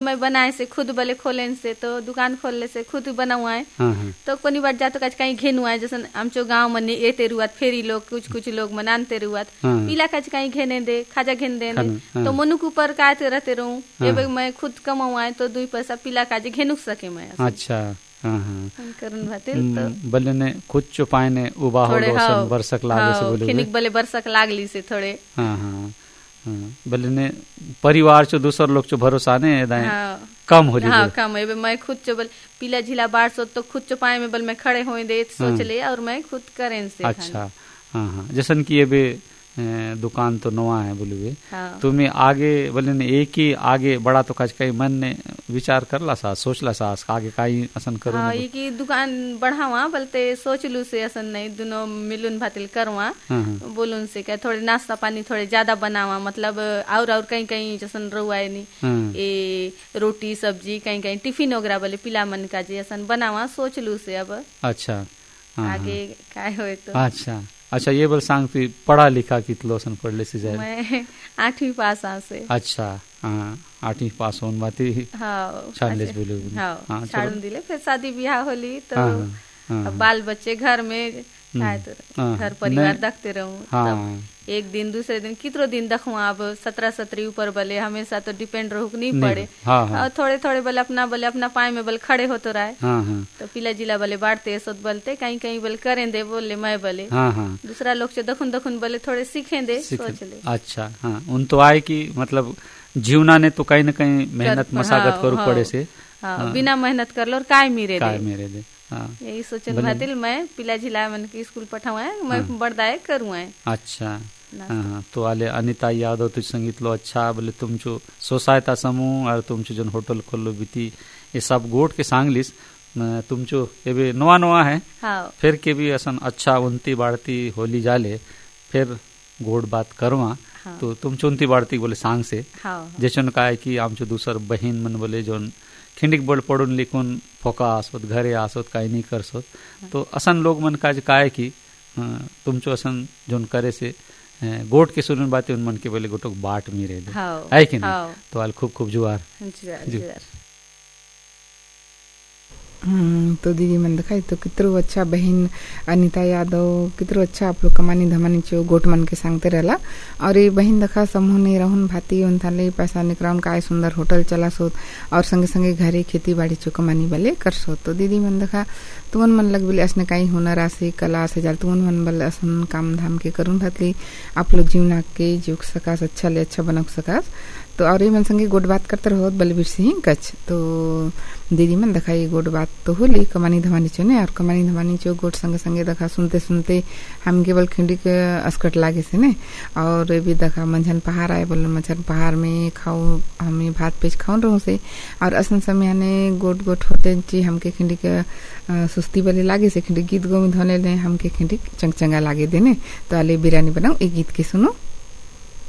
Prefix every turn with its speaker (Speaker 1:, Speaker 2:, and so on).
Speaker 1: मैं बनाए से खुद बले खोलेन से तो दुकान खोलने से खुद बनाऊआए तो कोनी बार जातो काज कहीं घेनु आए जैसे आमचो गांव मन एते रुआत फेरी लोग कुछ लोग मनानते रुआत पीला काज कहीं घेने दे खाजा घेन दे तो मनुक ऊपर काते रहते रहूं एबे मैं खुद कमाऊआए तो 2 पैसा पीला काज घेनुक सके मैं। अच्छा करून भातील तो
Speaker 2: बले ने खुद चुपाए ने उबा हो सन बरसक लागे से बोले
Speaker 1: खिनिक बले बरसक लागली से थोड़े
Speaker 2: बले ने परिवार चो दूसर लोग चो भरोसा ने कम हो
Speaker 1: हाँ कम है मैं खुद चो बल पीला झीला बाढ़ सो तो खुद चो पाए में बल मैं खड़े होए दे सोच ले और मैं खुद करें से।
Speaker 2: अच्छा हाँ जैसन की ये बे दुकान तो नवा है बोले तुम्हें आगे बोले ने एक ही आगे बड़ा तो काज कहीं मन ने विचार करला सा सोचला सा आगे काई असन करूं
Speaker 1: हाँ ये की दुकान बढ़ावा बलते सोच लू से असन नहीं दोनों मिलुन भातिल करवा बोलून से क्या थोड़े नाश्ता पानी थोड़े ज्यादा बनावा मतलब और कहीं कहीं जैसन रुआए नहीं ये रोटी सब्जी कहीं कहीं टिफिन वगैरह बोले पिला मन का जी असन बनावा सोच लू से अब। अच्छा आगे काय होए तो
Speaker 2: अच्छा ये बोल सांग फिर पढ़ा लिखा कितलो सन पढ़ले से जाए
Speaker 1: मैं 8वीं पास आ से।
Speaker 2: अच्छा हाँ 8वीं पास होन बाती
Speaker 1: हाँ
Speaker 2: छाड़ले बोले
Speaker 1: हाँ छाड़न दिले फिर शादी ब्याह होली तो बाल बच्चे घर में घर परिवार देखते रहूं एक दिन दूसरे दिन कितरो दिन देखुआ अब 17 ऊपर बले हमेशा तो डिपेंड रहूक नहीं पड़े और थोड़े थोड़े बले अपना पाए में बल खड़े होते रहे तो पिला जिला बले बांटते सोच बलते कहीं कहीं बल करें दे बोले मैं बले दूसरा लोग से दखुन बले थोड़े सीखें दे सोच ले।
Speaker 2: अच्छा हाँ उन तो आए कि मतलब जीवना ने तो कहीं न कहीं मेहनत मशागत करू पड़े से
Speaker 1: बिना मेहनत कर लो और काय मेरे
Speaker 2: दे
Speaker 1: यही सोचन भातिल मैं पिला जिला मन की स्कूल पठाऊँ मैं बड़दाए करूँ।
Speaker 2: अच्छा हाँ तो आले अनिता यादव तुझ संगीतलो अच्छा बोले तुमचो स्वसहायता समूह और तुमचो जन होटल खोलो बीती ये सब गोट के सांगलिस तुमचो एबे नवा है फिर के भी असन अच्छा उनती बाढ़ती होली जाले फिर गोट बात करवा तो तुमचो उनती बाढ़ती बोले सांग से जैसन का है कि आमचो दूसर बहन मन बोले जोन खिंडिक बोल पढ़ुन लिखुन फोका आसोत घरे आसोत काई नहीं कर सोत तो असन लोग मन काज काय की तुमचो असन जोन करे से गोट के सुनन बातें उन मन के बोले गोटो बाट मेरे दे है कि नहीं तो आल खूब खूब जुआर।
Speaker 3: तो दीदी मन दिखाई तो कितरो अच्छा बहन अनिता यादव कितरो अच्छा आप लोग कमानी धमानी चो गोट मन के सांगते रहला और ये बहन देखा समूह ने रहन भाती उन थाले पैसा निकराउन काय सुंदर होटल चला सोत और संगे संगे घरे खेती बाड़ी चो कमानी बले कर सोत तो दीदी मन देखा तुमन मन लग बिले असने काई हुनर आसे कला से जाल तुमन मन बल असन काम धाम के करून भातली आप लोग जीवना के जुग सकास अच्छा ले अच्छा बनक सकास तो और ये मन संगे गोट बात करते रहो बलबीर सिंह कच्छ तो दीदी मन देखा ये गोट बात तो होली कमानी धमानी चो ने और कमानी धमानी चो गोट संगे संगे देखा सुनते सुनते हम केवल खिंडी के अस्कट लागे से ने और ये भी देखा मंझन पहाड़ आए बोले मंझन पहाड़ में खाओ हमें भात पेच खाऊं रहूं से और असन समय ने गोट गोट होते ची हमके खिंडी के सुस्ती बले लागे से खिंडी गीत गोविंद होने ले हमके खिंडी चंगचंगा लागे देने तो आले बिरयानी बनाओ एक गीत के सुनो।